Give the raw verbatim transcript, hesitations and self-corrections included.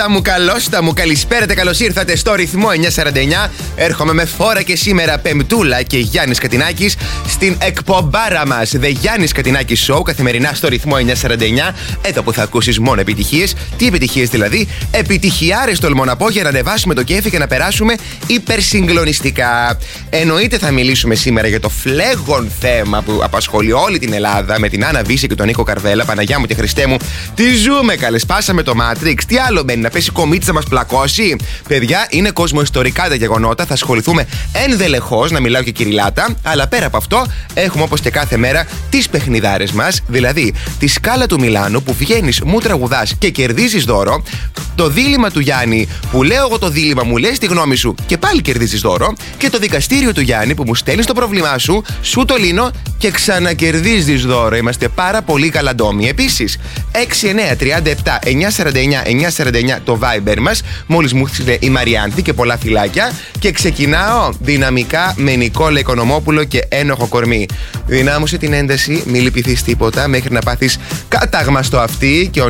Τα μου καλώς, τα μου καλησπέρα, καλώς ήρθατε στο ρυθμό εννιακόσια σαράντα εννιά. Έρχομαι με φόρα και σήμερα Πεμπτούλα και Γιάννης Κατινάκης στην εκπομπάρα μας The Γιάννης Κατινάκης Show, καθημερινά στο ρυθμό εννιακόσια σαράντα εννιά. Εδώ που θα ακούσεις μόνο επιτυχίες. Τι επιτυχίες δηλαδή? Επιτυχιάρες τολμώ να πω, για να ανεβάσουμε το κέφι και να περάσουμε υπερσυγκλονιστικά. Εννοείται θα μιλήσουμε σήμερα για το φλέγον θέμα που απασχολεί όλη την Ελλάδα, με την Άννα Βύση και τον Νίκο Καρβέλα. Παναγιά μου και Χριστέ μου, τι ζούμε καλέ, σπάσαμε το Matrix. Τι άλλο μένει, να πέσει κομίτσι να μας πλακώσει? Παιδιά, είναι κοσμοϊστορικά τα γεγονότα. Θα ασχοληθούμε ενδελεχώς, να μιλάω και κυριλάτα. Αλλά πέρα από αυτό, έχουμε όπως και κάθε μέρα τις παιχνιδάρες μας. Δηλαδή, τη σκάλα του Μιλάνου που βγαίνεις, μου τραγουδάς και κερδίζεις δώρο. Το δίλημμα του Γιάννη που λέω εγώ το δίλημμα, μου λες τη γνώμη σου και πάλι κερδίζεις δώρο. Και το δικαστήριο του Γιάννη που μου στέλνεις το πρόβλημά σου, σου το λύνω και ξανακερδίζεις δώρο. Είμαστε πάρα πολύ καλαντόμοι. Επίσης, έξι εννιά τρία επτά εννιακόσια σαράντα εννιά εννιακόσια σαράντα εννιά το Viber μας. Μόλις μου έρχεται η Μαριάνθη και πολλά φυλάκια. Και ξεκινάω δυναμικά με Νικόλα Οικονομόπουλο και ένοχο κορμί. Δυνάμωσε την ένταση, μη λυπηθείς τίποτα μέχρι να πάθεις κάταγμα στο αυτί. Και ο